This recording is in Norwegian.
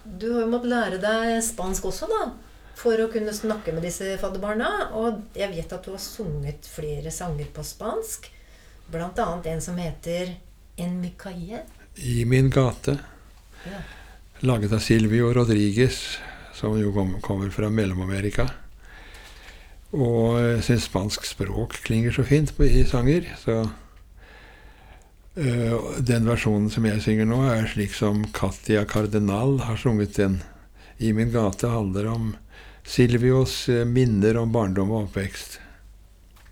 Du har jo måttet lære deg spansk også da, for å kunne snakke med disse fadderbarna. Og jeg vet at du har sunget flere sanger på spansk. Blant annet en som heter En mi calle. I min gate. Ja. Laget av Silvio Rodriguez, som jo kommer fra Mellom-Amerika. Og jeg synes spansk språk klinger så fint i sanger, så den versjonen som jeg synger nå er slik som Katia Cardenal har sunget den. I min gate handler om Silvios minner om barndom og oppvekst.